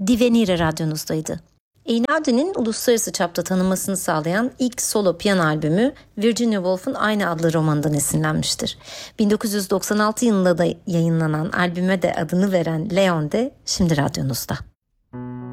Divenire radyonuzdaydı. Einaudie'nin uluslararası çapta tanınmasını sağlayan ilk solo piyano albümü Virginia Woolf'un aynı adlı romanından esinlenmiştir. 1996 yılında da yayınlanan albüme de adını veren Leon de şimdi radyonuzda.